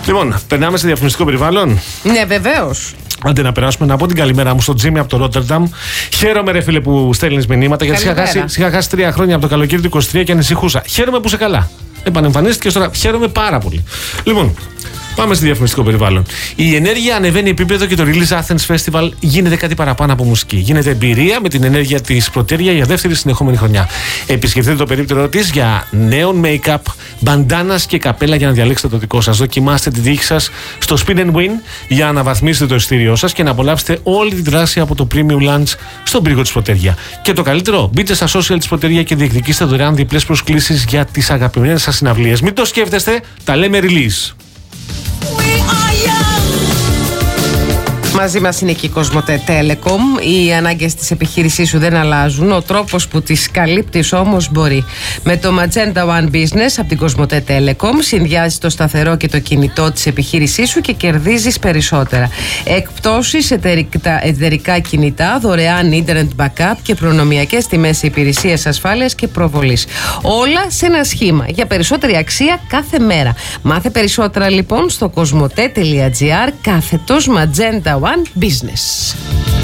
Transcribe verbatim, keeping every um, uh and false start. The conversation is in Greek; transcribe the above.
Λοιπόν, περνάμε σε διαφημιστικό περιβάλλον. Ναι, βεβαίως. Άντε να περάσουμε να πω την καλημέρα μου στον Τζίμι από το Ρότερνταμ. Χαίρομαι, ρε φίλε, που στέλνεις μηνύματα, γιατί είχα χάσει, είχα χάσει τρία χρόνια από το καλοκαίρι του είκοσι τρία και ανησυχούσα. Χαίρομαι που είσαι καλά. Επανεμφανίστηκες τώρα. Χαίρομαι πάρα πολύ. Λοιπόν, πάμε στη διαφημιστικό περιβάλλον. Η ενέργεια ανεβαίνει επίπεδο και το Release Athens Festival γίνεται κάτι παραπάνω από μουσική. Γίνεται εμπειρία με την ενέργεια της Πρωτέρια για δεύτερη συνεχόμενη χρονιά. Επισκεφτείτε το περίπτερό της για νέων make-up, μπαντάνας και καπέλα για να διαλέξετε το δικό σας. Δοκιμάστε τη τύχη σας στο Spin and Win για να αναβαθμίσετε το εισιτήριό σας και να απολαύσετε όλη τη δράση από το Premium Lunch στον πύργο της Πρωτέρια. Και το καλύτερο, μπείτε στα social της Πρωτέρια και διεκδικήστε δωρεάν διπλές προσκλήσεις για τις αγαπημένες σας συναυλίες. Μην το σκέφτεστε, τα λέμε release. Μαζί μας είναι και η Κοσμοτέ Telecom. Οι ανάγκες της επιχείρησής σου δεν αλλάζουν. Ο τρόπος που τις καλύπτεις όμως μπορεί. Με το Magenta One Business από την Κοσμοτέ Telecom συνδυάζεις το σταθερό και το κινητό της επιχείρησής σου και κερδίζεις περισσότερα. Εκπτώσεις, εταιρικά, εταιρικά κινητά, δωρεάν ίντερνετ backup και προνομιακές τιμές υπηρεσίας ασφάλειας και προβολής. Όλα σε ένα σχήμα για περισσότερη αξία κάθε μέρα. Μάθε περισσότερα λοιπόν στο κοσμοτέ τελεία τζι άρ κάθετος Magenta One Business.